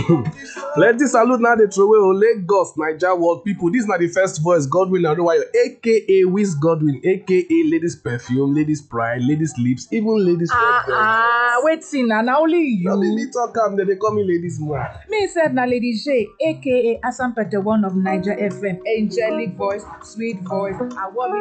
Plenty salute now they throw away Lagos, Naija world people. This is not the first voice, Godwin Adebayo, aka Wiz Godwin, aka Ladies Perfume, Ladies Pride, Ladies Lips, even Ladies waiting na only you. No be me talk am, they call me Ladies more. Me said na Lady J, aka Asampete one of Niger FM, angelic voice, sweet voice,